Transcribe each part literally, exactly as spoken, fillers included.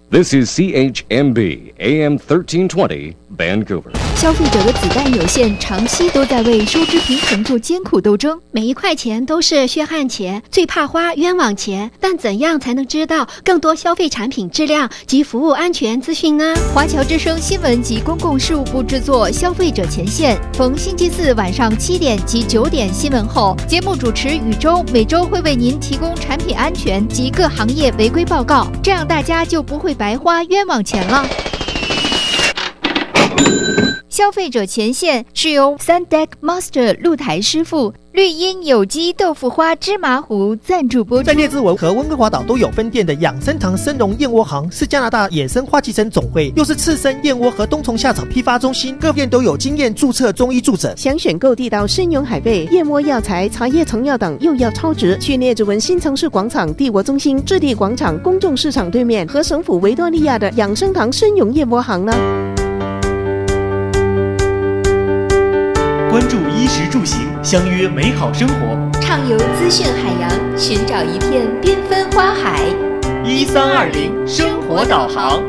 This is C H M B A M thirteen twenty Vancouver。 消费者的子弹有限，长期都在为收支平衡做艰苦斗争。 每一块钱都是血汗钱，最怕花冤枉钱。但怎样才能知道更多消费产品质量及服务安全资讯呢？ 华侨之声新闻及公共事务部制作《消费者前线》，逢星期四晚上七点及九点新闻后，节目主持宇宙每周会为您提供产品安全及各行业违规报告，这样大家就不会白花冤枉钱了。消费者前线是由 Sundeck Master 露台师傅绿茵有机豆腐花芝麻糊赞助播出。 在列治文和温哥华岛都有分店的养生堂生荣燕窝行，是加拿大野生花旗参总会，又是刺身燕窝和冬虫夏草批发中心，各店都有经验注册中医助诊。 想选购地道生荣海贝、燕窝药材、茶叶成药等又要超值，去列治文新城市广场帝国中心置地广场公众市场对面和省府维多利亚的养生堂生荣燕窝行呢。 关注衣食住行，相约美好生活， 畅游资讯海洋，寻找一片缤纷花海。 一三二零生活导航。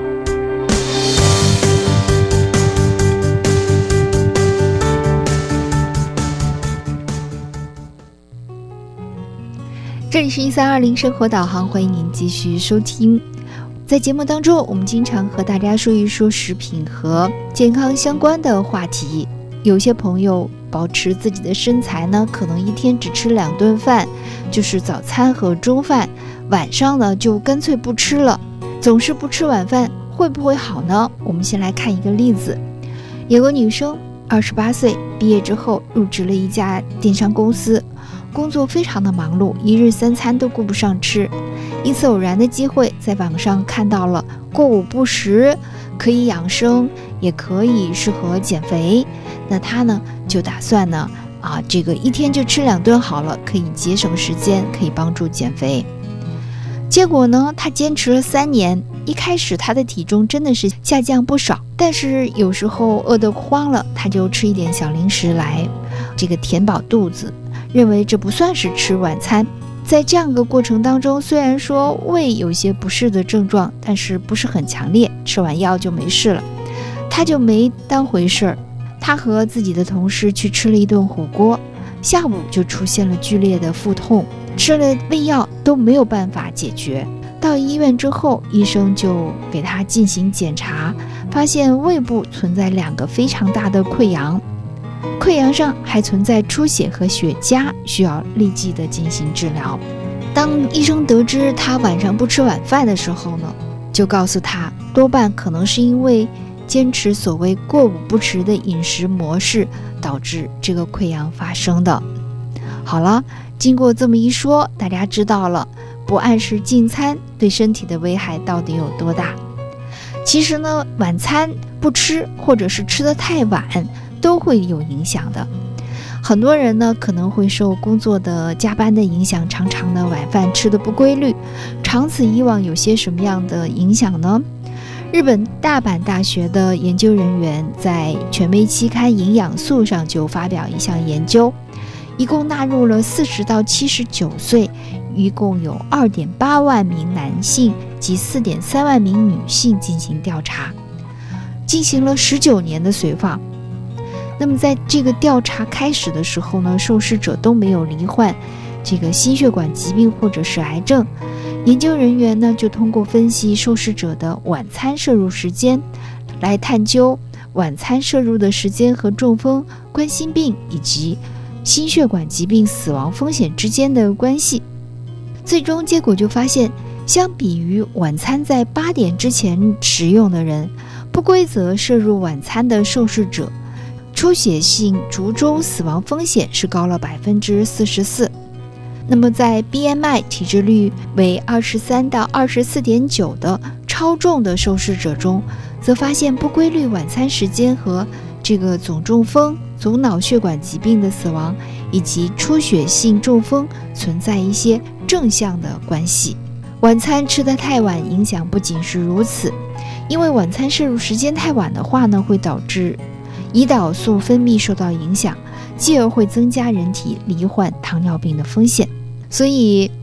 这里是一三二零生活导航，欢迎您继续收听。在节目当中，我们经常和大家说一说食品和健康相关的话题。有些朋友保持自己的身材呢，可能一天只吃两顿饭，就是早餐和中饭，晚上呢就干脆不吃了，总是不吃晚饭，会不会好呢？我们先来看一个例子。有个女生二十八岁，毕业之后入职了一家电商公司，工作非常的忙碌，一日三餐都顾不上吃。一次偶然的机会，在网上看到了过午不食可以养生，也可以适合减肥。那他呢就打算呢啊，这个一天就吃两顿好了，可以节省时间，可以帮助减肥。结果呢，他坚持了三年，一开始他的体重真的是下降不少，但是有时候饿得慌了，他就吃一点小零食来这个填饱肚子，认为这不算是吃晚餐。在这样一个过程当中，虽然说胃有些不适的症状，但是不是很强烈，吃完药就没事了，他就没当回事儿。他和自己的同事去吃了一顿火锅，下午就出现了剧烈的腹痛，吃了胃药都没有办法解决。到医院之后，医生就给他进行检查，发现胃部存在两个非常大的溃疡，溃疡上还存在出血和血痂，需要立即的进行治疗。当医生得知他晚上不吃晚饭的时候呢，就告诉他，多半可能是因为坚持所谓过午不食的饮食模式导致这个溃疡发生的。好了，经过这么一说，大家知道了不按时进餐对身体的危害到底有多大。其实呢，晚餐不吃或者是吃得太晚都会有影响的。很多人呢可能会受工作的加班的影响，常常的晚饭吃得不规律，长此以往有些什么样的影响呢？日本大阪大学的研究人员在权威期刊《营养素》上就发表一项研究，一共纳入了四十到七十九岁，一共有二点八万名男性及四点三万名女性进行调查，进行了十九年的随访。那么在这个调查开始的时候呢，受试者都没有罹患这个心血管疾病或者是癌症。研究人员呢就通过分析受试者的晚餐摄入时间，来探究晚餐摄入的时间和中风、冠心病以及心血管疾病死亡风险之间的关系。最终结果就发现，相比于晚餐在八点之前食用的人，不规则摄入晚餐的受试者，出血性卒中死亡风险是高了 百分之四十四。那么在 B M I 体脂率为二十三到二十四点九的超重的受试者中，则发现不规律晚餐时间和这个总中风、总脑血管疾病的死亡以及出血性中风存在一些正向的关系。晚餐吃得太晚影响不仅是如此，因为晚餐摄入时间太晚的话呢，会导致胰岛素分泌受到影响，继而会增加人体罹患糖尿病的风险。所以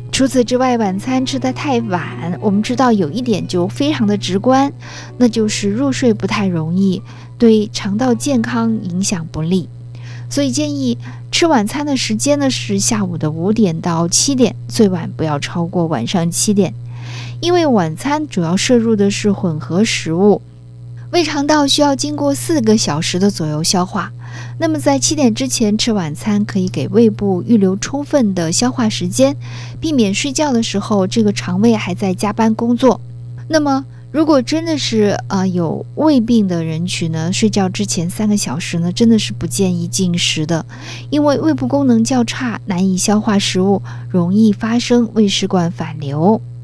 除此之外，晚餐吃得太晚，我们知道有一点就非常的直观，那就是入睡不太容易，对肠道健康影响不利。所以建议吃晚餐的时间呢是下午的五点到七点，最晚不要超过晚上七点。因为晚餐主要摄入的是混合食物，胃肠道需要经过四个小时的左右消化。那么在七点之前吃晚餐，可以给胃部预留充分的消化时间，避免睡觉的时候这个肠胃还在加班工作。那么如果真的是呃有胃病的人群呢，睡觉之前三个小时呢，真的是不建议进食的，因为胃部功能较差，难以消化食物，容易发生胃食管反流。